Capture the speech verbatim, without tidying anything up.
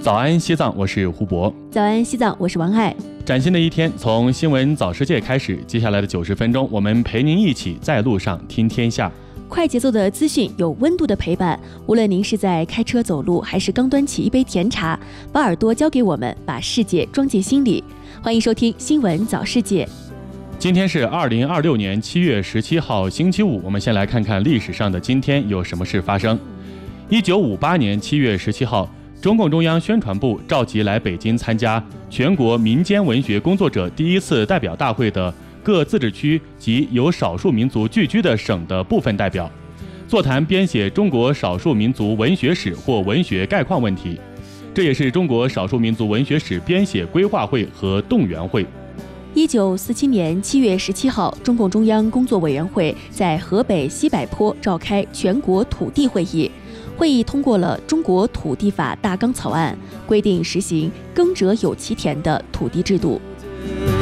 早安西藏，我是胡博。 早安西藏，我是王爱。 崭新的一天，从新闻早世界开始，接下来的九十分钟，我们陪您一起在路上听天下。 快节奏的资讯，有温度的陪伴。无论您是在开车走路，还是刚端起一杯甜茶，把耳朵交给我们，把世界装进心里。欢迎收听新闻早世界。 今天是二零二六年七月十七号，星期五。我们先来看看历史上的今天有什么事发生。一九五八年七月十七号，中共中央宣传部召集来北京参加全国民间文学工作者第一次代表大会的各自治区及有少数民族聚居的省的部分代表，座谈编写中国少数民族文学史或文学概况问题。这也是中国少数民族文学史编写规划会和动员会。 一九四七年七月十七号，中共中央工作委员会在河北西柏坡召开全国土地会议，会议通过了《中国土地法》大纲草案，规定实行耕者有其田的土地制度。